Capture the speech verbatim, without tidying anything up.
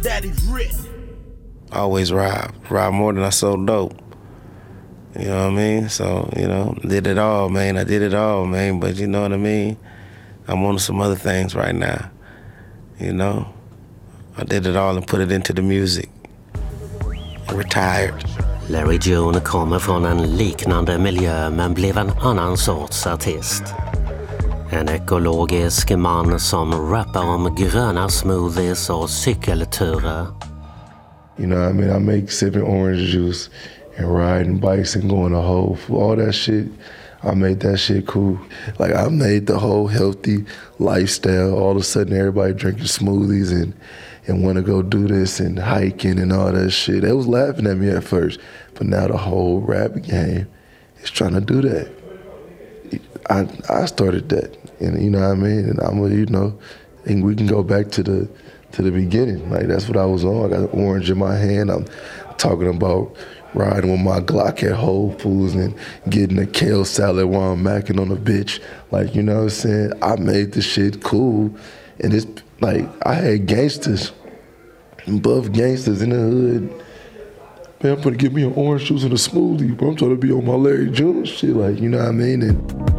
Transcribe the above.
daddy's rich. I always robbed, robbed more than I sold dope. You know what I mean? So, you know, did it all, man. I did it all, man. But you know what I mean? I'm on some other things right now. You know? I did it all and put it into the music. I retired. Larry June kommer från en liknande miljö men blev en annan sorts artist. En ekologisk man som rappar om gröna smoothies och cykelturer. You know what I mean? I make sipping orange juice and riding bikes and going to Whole Foods. All that shit, I made that shit cool. Like, I made the whole healthy lifestyle. All of a sudden, everybody drinking smoothies and, and want to go do this and hiking and all that shit. They was laughing at me at first, but now the whole rap game is trying to do that. I I started that, and you know what I mean? And I'm, you know, and we can go back to the to the beginning. Like, that's what I was on. I got an orange in my hand. I'm talking about riding with my Glock at Whole Foods and getting a kale salad while I'm macking on a bitch. Like, you know what I'm saying? I made the shit cool. And it's like, I had gangsters, buff gangsters in the hood. Man, I'm gonna give me an orange juice and a smoothie, but I'm trying to be on my Larry June shit. Like, you know what I mean? And